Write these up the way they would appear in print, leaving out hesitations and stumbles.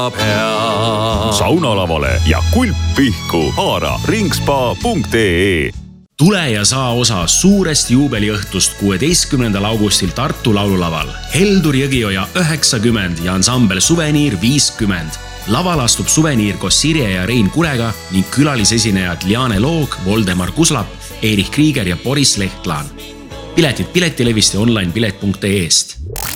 saunalavale ja kulppihku haara ringspa.ee. Tule ja saa osa suurest juubeliõhtust 16. augustil Tartu laululaval. Heldur Jõgioja 90 ja ansambel Suveniir 50. Laval astub Suveniir koos Sirje ja Rein Kurega ning külalisesinejad Liane Loog, Voldemar Kuslap, Erich Krieger ja Boris Lehtlaan. Piletid Piletilevist ja onlinepilet.ee-st.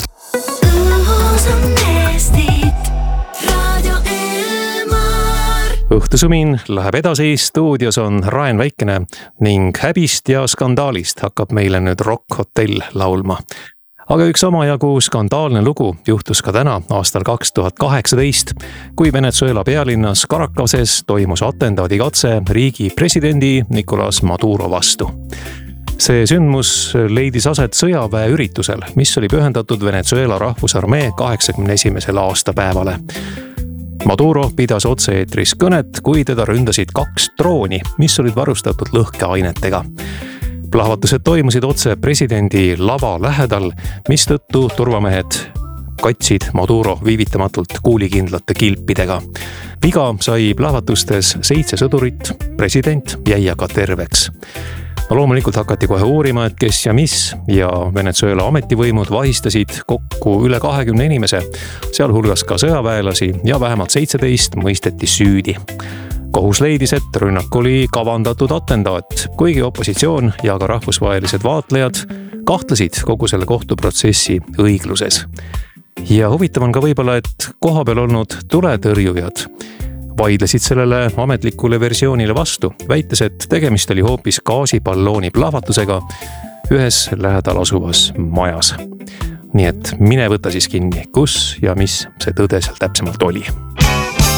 Õhtusumin läheb edasi, stuudios on Raen Väikene ning häbist ja skandaalist hakkab meile nüüd Rock Hotel laulma. Aga üks omajagu skandaalne lugu juhtus ka täna aastal 2018, kui Venezuela pealinnas Caracases toimus atentaadikatse riigi presidendi Nicolas Maduro vastu. See sündmus leidis aset sõjaväe üritusel, mis oli pühendatud Venezuela rahvusarmee 81. aastapäevale. Maduro pidas otse-eetris kõnet, kui teda ründasid 2 drooni, mis olid varustatud lõhkeainetega. Plahvatused toimusid otse presidendi lava lähedal, mistõttu turvamehed katsid Maduro viivitamatult kuulikindlate kilpidega. Viga sai plahvatustes 7 sõdurit, president jäi aga terveks. Loomulikult hakati kohe uurima, et kes ja mis, ja Venezuela ametivõimud vahistasid kokku üle 20 inimese, sealhulgas ka sõjaväelasi ja vähemalt 17 mõisteti süüdi. Kohus leidis, et rünnak oli kavandatud atentaat, kuigi opositsioon ja ka rahvusvahelised vaatlejad kahtlesid kogu selle kohtuprotsessi õigluses. Ja huvitav on ka võib-olla, et kohapeal olnud tuletõrjujad vaidlesid sellele ametlikule versioonile vastu, väites, et tegemist oli hoopis gaasipallooni plahvatusega ühes lähedal asuvas majas. Nii et mine võta siis kinni, kus ja mis see tõde seal täpsemalt oli.